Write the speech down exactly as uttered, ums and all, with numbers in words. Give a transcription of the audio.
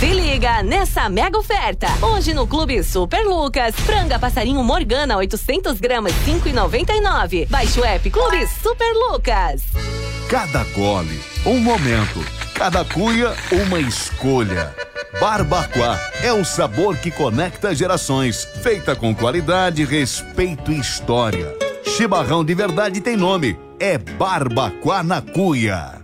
Se liga nessa mega oferta. Hoje no Clube Super Lucas, franga passarinho Morgana oitocentos gramas, cinco e noventa e nove. Baixe o app Clube Super Lucas. Cada gole, um momento. Cada cuia, uma escolha. Barbacoa é o sabor que conecta gerações. Feita com qualidade, respeito e história. Chimarrão de verdade tem nome. É Barbacoa na Cuia.